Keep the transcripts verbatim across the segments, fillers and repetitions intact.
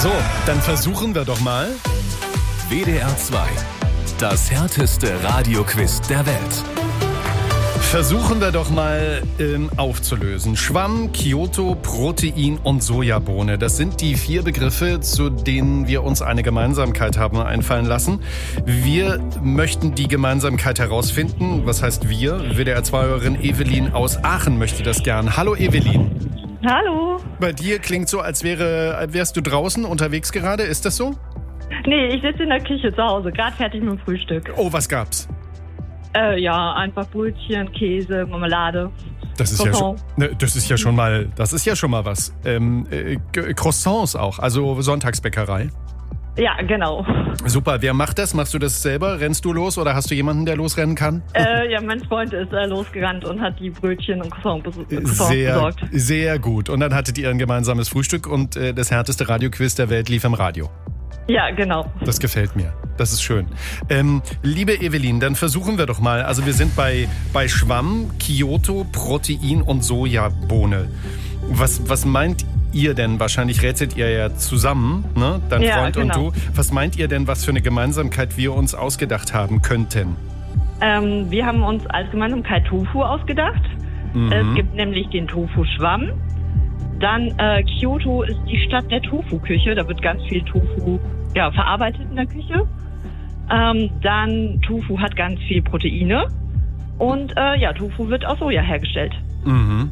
So, dann versuchen wir doch mal. W D R zwei. Das härteste Radioquiz der Welt. Versuchen wir doch mal ähm, aufzulösen. Schwamm, Kyoto, Protein und Sojabohne. Das sind die vier Begriffe, zu denen wir uns eine Gemeinsamkeit haben einfallen lassen. Wir möchten die Gemeinsamkeit herausfinden. Was heißt wir? W D R zwei-Hörerin Evelyn aus Aachen möchte das gern. Hallo Evelyn. Hallo. Bei dir klingt so, als wäre, wärst du draußen unterwegs gerade. Ist das so? Nee, ich sitze in der Küche zu Hause, gerade fertig mit dem Frühstück. Oh, was gab's? Äh, ja, einfach Brötchen, Käse, Marmelade. Das ist ja schon, ne, das ist ja schon mal, das ist ja schon mal was. Ähm, äh, Croissants auch, also Sonntagsbäckerei. Ja, genau. Super, wer macht das? Machst du das selber? Rennst du los oder hast du jemanden, der losrennen kann? Äh, ja, mein Freund ist äh, losgerannt und hat die Brötchen und Croissants besorgt. Sehr, sehr gut. Und dann hattet ihr ein gemeinsames Frühstück und äh, das härteste Radioquiz der Welt lief im Radio. Ja, genau. Das gefällt mir. Das ist schön. Ähm, liebe Evelyn, dann versuchen wir doch mal. Also wir sind bei, bei Schwamm, Kyoto, Protein und Sojabohne. Was, was meint ihr denn? Wahrscheinlich rätselt ihr ja zusammen, ne? Dein ja, Freund genau. und du. Was meint ihr denn, was für eine Gemeinsamkeit wir uns ausgedacht haben könnten? Ähm, wir haben uns als Gemeinsamkeit Tofu ausgedacht. Mhm. Es gibt nämlich den Tofu-Schwamm. Dann äh, Kyoto ist die Stadt der Tofu-Küche. Da wird ganz viel Tofu ja, verarbeitet in der Küche. Ähm, dann Tofu hat ganz viel Proteine. Und äh, ja, Tofu wird aus Soja hergestellt. Mhm.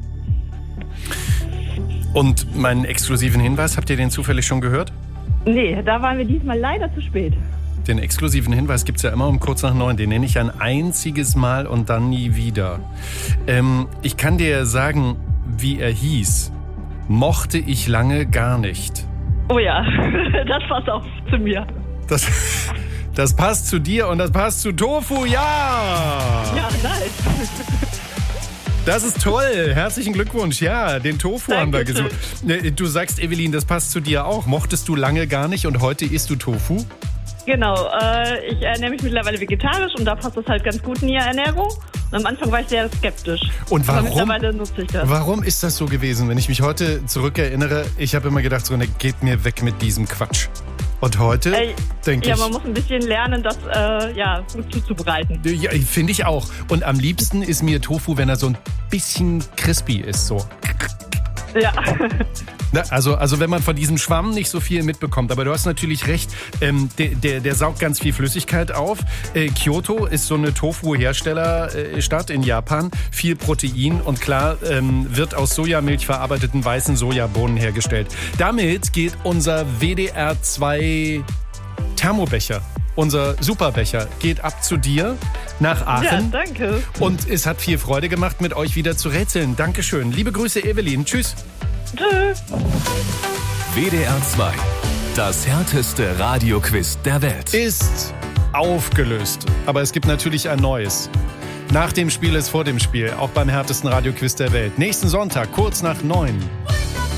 Und meinen exklusiven Hinweis, habt ihr den zufällig schon gehört? Nee, da waren wir diesmal leider zu spät. Den exklusiven Hinweis gibt's ja immer um kurz nach neun. Den nenne ich ein einziges Mal und dann nie wieder. Ähm, ich kann dir sagen, wie er hieß. Mochte ich lange gar nicht. Oh ja, das passt auch zu mir. Das, das passt zu dir und das passt zu Tofu, ja! Ja, nice. Das ist toll. Herzlichen Glückwunsch. Ja, den Tofu haben wir gesucht. Du sagst, Evelyn, das passt zu dir auch. Mochtest du lange gar nicht und heute isst du Tofu? Genau. Äh, ich ernähre mich mittlerweile vegetarisch und da passt das halt ganz gut in die Ernährung. Und am Anfang war ich sehr skeptisch. Und warum? Aber mittlerweile nutze ich das. Warum ist das so gewesen? Wenn ich mich heute zurückerinnere, ich habe immer gedacht, so, ne, geht mir weg mit diesem Quatsch. Und heute denke ja, ich... Ja, man muss ein bisschen lernen, das äh, ja, gut zuzubereiten. Ja, finde ich auch. Und am liebsten ist mir Tofu, wenn er so ein bisschen crispy ist. So. Ja. Na, also, also wenn man von diesem Schwamm nicht so viel mitbekommt. Aber du hast natürlich recht, ähm, der, der, der saugt ganz viel Flüssigkeit auf. Äh, Kyoto ist so eine Tofu-Herstellerstadt in Japan. Viel Protein und klar ähm, wird aus Sojamilch verarbeiteten weißen Sojabohnen hergestellt. Damit geht unser W D R zwei Thermobecher, unser Superbecher, geht ab zu dir nach Aachen. Ja, danke. Und es hat viel Freude gemacht, mit euch wieder zu rätseln. Dankeschön. Liebe Grüße, Evelyn. Tschüss. Tschüss. W D R zwei. Das härteste Radioquiz der Welt. Ist aufgelöst. Aber es gibt natürlich ein neues. Nach dem Spiel ist vor dem Spiel. Auch beim härtesten Radioquiz der Welt. Nächsten Sonntag, kurz nach neun.